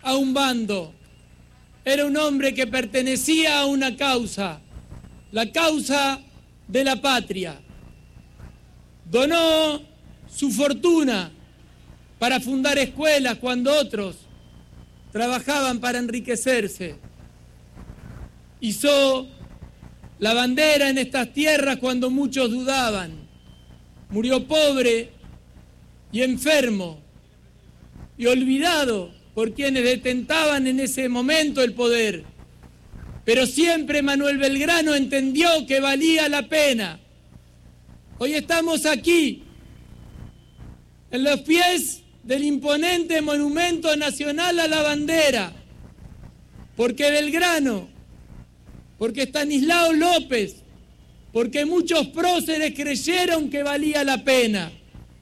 a un bando, era un hombre que pertenecía a una causa, la causa de la patria. Donó su fortuna para fundar escuelas cuando otros trabajaban para enriquecerse. Hizo la bandera en estas tierras cuando muchos dudaban. Murió pobre y enfermo y olvidado por quienes detentaban en ese momento el poder. Pero siempre Manuel Belgrano entendió que valía la pena. Hoy estamos aquí, en los pies del imponente monumento nacional a la bandera, porque Belgrano, porque Estanislao López, porque muchos próceres creyeron que valía la pena.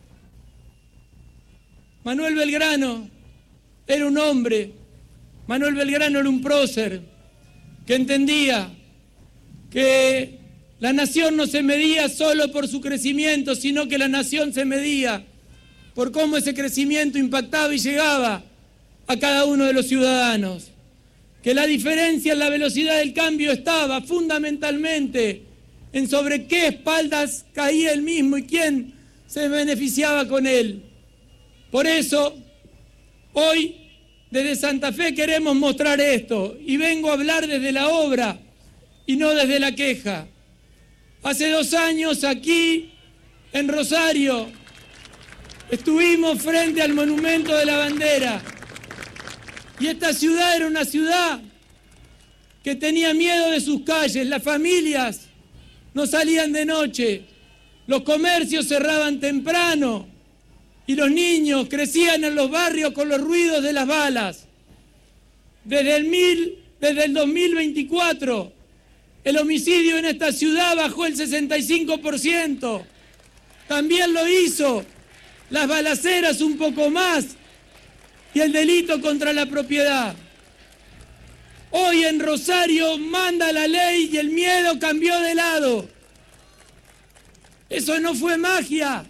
Manuel Belgrano era un hombre, Manuel Belgrano era un prócer que entendía que la nación no se medía solo por su crecimiento, sino que la nación se medía por cómo ese crecimiento impactaba y llegaba a cada uno de los ciudadanos. Que la diferencia en la velocidad del cambio estaba fundamentalmente en sobre qué espaldas caía él mismo y quién se beneficiaba con él. Por eso, hoy, desde Santa Fe queremos mostrar esto y vengo a hablar desde la obra y no desde la queja. Hace 2 años aquí, en Rosario, estuvimos frente al monumento de la bandera y esta ciudad era una ciudad que tenía miedo de sus calles, las familias no salían de noche, los comercios cerraban temprano y los niños crecían en los barrios con los ruidos de las balas. Desde el 2024, el homicidio en esta ciudad bajó el 65%. También lo hizo las balaceras un poco más y el delito contra la propiedad. Hoy en Rosario manda la ley y el miedo cambió de lado. Eso no fue magia.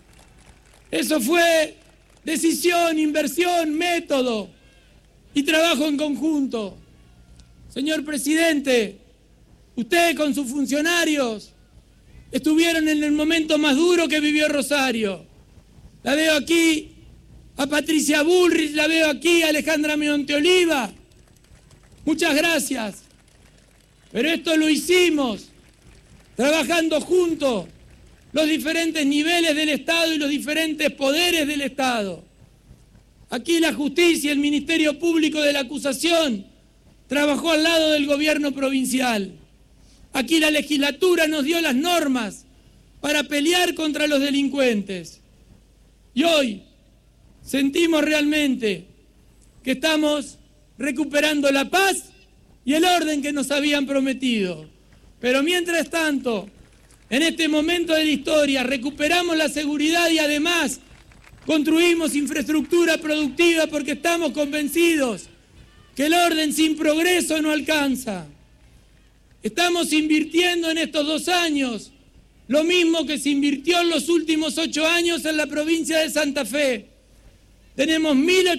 Eso fue decisión, inversión, método y trabajo en conjunto. Señor presidente, usted con sus funcionarios estuvieron en el momento más duro que vivió Rosario. La veo aquí a Patricia Bullrich, la veo aquí a Alejandra Monteoliva. Muchas gracias. Pero esto lo hicimos trabajando juntos los diferentes niveles del Estado y los diferentes poderes del Estado. Aquí la justicia, el Ministerio Público de la Acusación, trabajó al lado del gobierno provincial. Aquí la legislatura nos dio las normas para pelear contra los delincuentes. Y hoy sentimos realmente que estamos recuperando la paz y el orden que nos habían prometido. Pero mientras tanto, en este momento de la historia, recuperamos la seguridad y además construimos infraestructura productiva porque estamos convencidos que el orden sin progreso no alcanza. Estamos invirtiendo en estos 2 años lo mismo que se invirtió en los últimos 8 años en la provincia de Santa Fe. Tenemos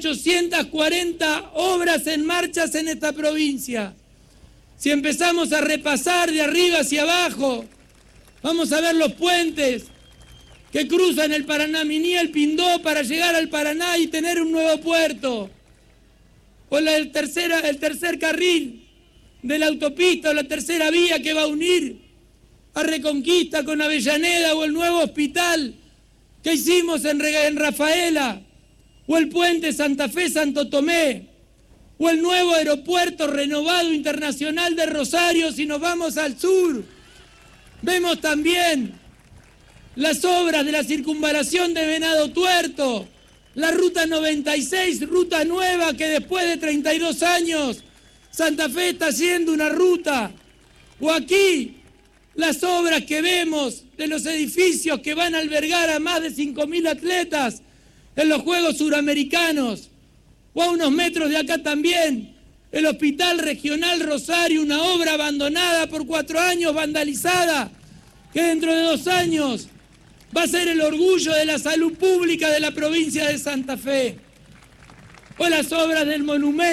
1.840 obras en marcha en esta provincia. Si empezamos a repasar de arriba hacia abajo, vamos a ver los puentes que cruzan el Paraná Miní, el Pindó, para llegar al Paraná y tener un nuevo puerto. O el tercer carril de la autopista, o la tercera vía que va a unir a Reconquista con Avellaneda, o el nuevo hospital que hicimos en Rafaela, o el puente Santa Fe-Santo Tomé, o el nuevo aeropuerto renovado internacional de Rosario si nos vamos al sur. Vemos también las obras de la circunvalación de Venado Tuerto, la ruta 96, ruta nueva que después de 32 años Santa Fe está haciendo una ruta. O aquí las obras que vemos de los edificios que van a albergar a más de 5.000 atletas en los Juegos Suramericanos. O a unos metros de acá también, el Hospital Regional Rosario, una obra abandonada por 4 años, vandalizada, que dentro de 2 años va a ser el orgullo de la salud pública de la provincia de Santa Fe. o las obras del monumento